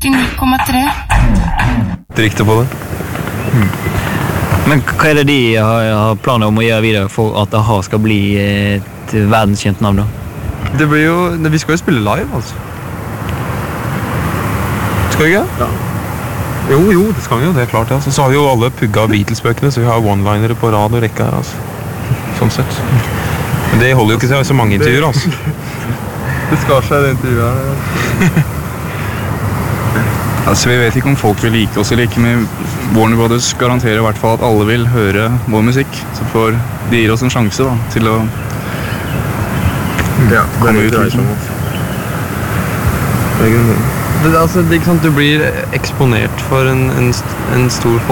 99,3. Riktig på det. Men hva det de har planer om å gjøre videre for at AHA skal bli et verdenskjent navn da? Det blir jo... Vi skal jo spille live, altså. Skal vi ikke? Ja. Jo, det skal vi jo, det klart. Altså. Så har vi jo alle pugga Beatles-bøkene, så vi har one-linere på rad og rekke her, altså. Sånn sett. Men det holder jo ikke til så mange intervjuer, altså. Det skar seg det intervjuet her. Altså, vi vet ikke om folk vil like oss eller ikke, men Warner Brothers garanterer i hvert fall at alle vil høre vår musikk. Så de gir oss en sjanse da, til å komme ut. Det er ikke sant, du blir eksponert for en stor